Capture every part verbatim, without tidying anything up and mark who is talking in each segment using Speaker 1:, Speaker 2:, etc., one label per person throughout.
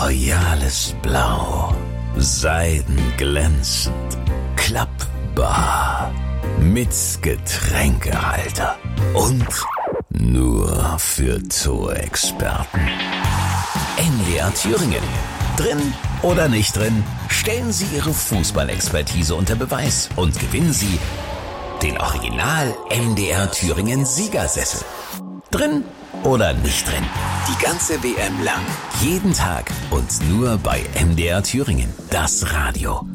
Speaker 1: royales Blau, seidenglänzend, klappbar, mit Getränkehalter und nur für Zoo-Experten. N D R Thüringen. Drin oder nicht drin, stellen Sie Ihre Fußballexpertise unter Beweis und gewinnen Sie den Original N D R Thüringen Siegersessel. Drin oder nicht drin, die ganze W M lang, jeden Tag und nur bei N D R Thüringen, das Radio.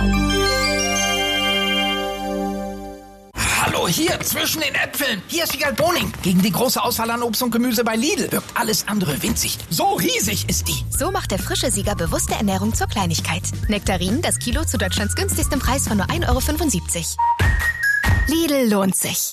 Speaker 2: Hallo, hier, zwischen den Äpfeln. Hier ist Wiegald Boning. Gegen die große Auswahl an Obst und Gemüse bei Lidl wirkt alles andere winzig. So riesig ist die.
Speaker 3: So macht der frische Sieger bewusste Ernährung zur Kleinigkeit. Nektarinen, das Kilo zu Deutschlands günstigstem Preis von nur ein Euro fünfundsiebzig. Lidl lohnt sich.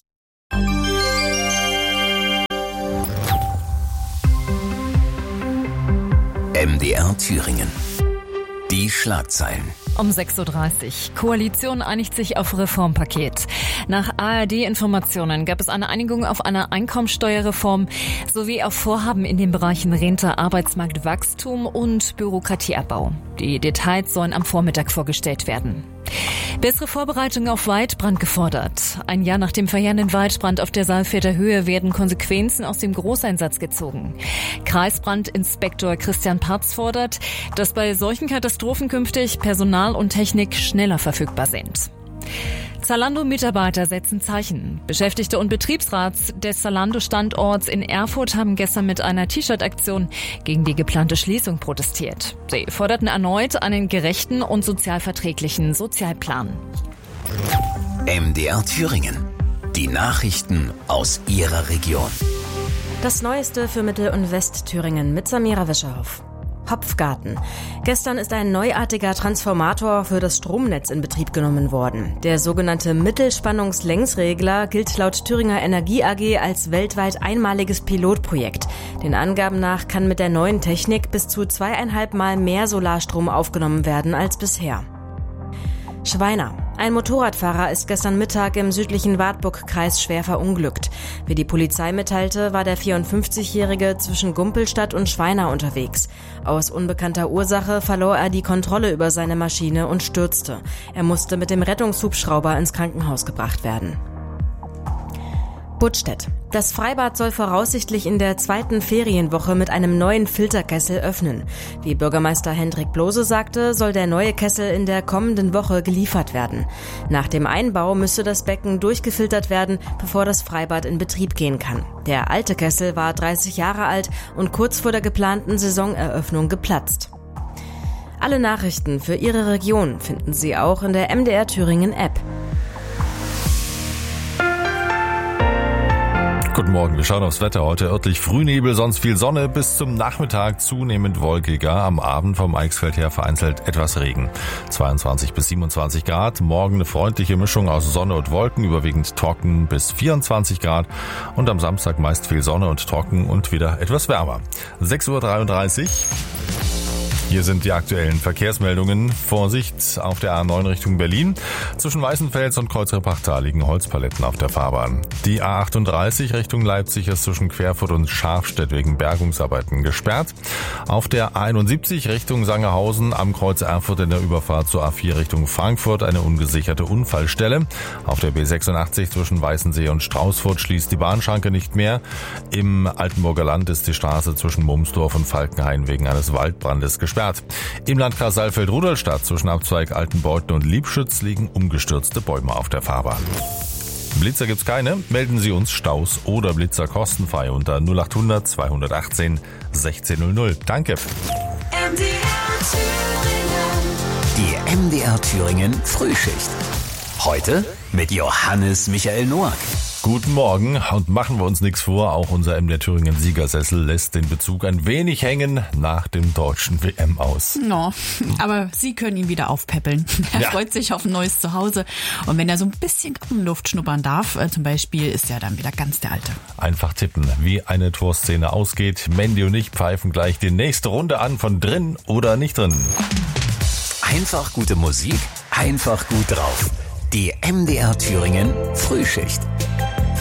Speaker 1: M D R Thüringen. Die Schlagzeilen.
Speaker 4: Um sechs Uhr dreißig. Koalition einigt sich auf Reformpaket. Nach A R D-Informationen gab es eine Einigung auf eine Einkommensteuerreform sowie auf Vorhaben in den Bereichen Rente, Arbeitsmarktwachstum und Bürokratieabbau. Die Details sollen am Vormittag vorgestellt werden. Bessere Vorbereitung auf Waldbrand gefordert. Ein Jahr nach dem verheerenden Waldbrand auf der Saalfelder Höhe werden Konsequenzen aus dem Großeinsatz gezogen. Kreisbrandinspektor Christian Parz fordert, dass bei solchen Katastrophen künftig Personal und Technik schneller verfügbar sind. Zalando-Mitarbeiter setzen Zeichen. Beschäftigte und Betriebsrat des Zalando-Standorts in Erfurt haben gestern mit einer T-Shirt-Aktion gegen die geplante Schließung protestiert. Sie forderten erneut einen gerechten und sozialverträglichen Sozialplan.
Speaker 1: M D R Thüringen. Die Nachrichten aus Ihrer Region.
Speaker 5: Das Neueste für Mittel- und Westthüringen mit Samira Wischerhoff. Hopfgarten. Gestern ist ein neuartiger Transformator für das Stromnetz in Betrieb genommen worden. Der sogenannte Mittelspannungslängsregler gilt laut Thüringer Energie A G als weltweit einmaliges Pilotprojekt. Den Angaben nach kann mit der neuen Technik bis zu zweieinhalb Mal mehr Solarstrom aufgenommen werden als bisher. Schweina. Ein Motorradfahrer ist gestern Mittag im südlichen Wartburg-Kreis schwer verunglückt. Wie die Polizei mitteilte, war der vierundfünfzigjährige zwischen Gumpelstadt und Schweina unterwegs. Aus unbekannter Ursache verlor er die Kontrolle über seine Maschine und stürzte. Er musste mit dem Rettungshubschrauber ins Krankenhaus gebracht werden. Buttstedt. Das Freibad soll voraussichtlich in der zweiten Ferienwoche mit einem neuen Filterkessel öffnen. Wie Bürgermeister Hendrik Blose sagte, soll der neue Kessel in der kommenden Woche geliefert werden. Nach dem Einbau müsste das Becken durchgefiltert werden, bevor das Freibad in Betrieb gehen kann. Der alte Kessel war dreißig Jahre alt und kurz vor der geplanten Saisoneröffnung geplatzt. Alle Nachrichten für Ihre Region finden Sie auch in der M D R Thüringen App.
Speaker 6: Guten Morgen, wir schauen aufs Wetter. Heute örtlich Frühnebel, sonst viel Sonne, bis zum Nachmittag zunehmend wolkiger. Am Abend vom Eichsfeld her vereinzelt etwas Regen. zweiundzwanzig bis siebenundzwanzig Grad. Morgen eine freundliche Mischung aus Sonne und Wolken, überwiegend trocken bis vierundzwanzig Grad. Und am Samstag meist viel Sonne und trocken und wieder etwas wärmer. sechs Uhr dreiunddreißig. Hier sind die aktuellen Verkehrsmeldungen. Vorsicht auf der A neun Richtung Berlin. Zwischen Weißenfels und Kreuzrepachtal liegen Holzpaletten auf der Fahrbahn. Die A achtunddreißig Richtung Leipzig ist zwischen Querfurt und Scharfstedt wegen Bergungsarbeiten gesperrt. Auf der A einundsiebzig Richtung Sangerhausen am Kreuz Erfurt in der Überfahrt zur A vier Richtung Frankfurt eine ungesicherte Unfallstelle. Auf der B sechsundachtzig zwischen Weißensee und Straußfurt schließt die Bahnschranke nicht mehr. Im Altenburger Land ist die Straße zwischen Mumsdorf und Falkenhain wegen eines Waldbrandes gesperrt. Im Landkreis Saalfeld-Rudolstadt zwischen Abzweig Altenbeuthen und Liebschütz liegen umgestürzte Bäume auf der Fahrbahn. Blitzer gibt's keine. Melden Sie uns Staus oder Blitzer kostenfrei unter null achthundert zweihundertachtzehn sechzehn null null. Danke.
Speaker 1: M D R Thüringen. Die M D R Thüringen Frühschicht. Heute mit Johannes Michael Noack.
Speaker 6: Guten Morgen und machen wir uns nichts vor, auch unser M D R Thüringen Siegersessel lässt den Bezug ein wenig hängen nach dem deutschen W M aus.
Speaker 7: No, aber Sie können ihn wieder aufpäppeln. Er ja. freut sich auf ein neues Zuhause und wenn er so ein bisschen Gartenluft schnuppern darf, äh, zum Beispiel, ist er dann wieder ganz der Alte.
Speaker 6: Einfach tippen, wie eine Torszene ausgeht. Mandy und ich pfeifen gleich die nächste Runde an von drin oder nicht drin.
Speaker 1: Einfach gute Musik, einfach gut drauf. Die M D R Thüringen Frühschicht.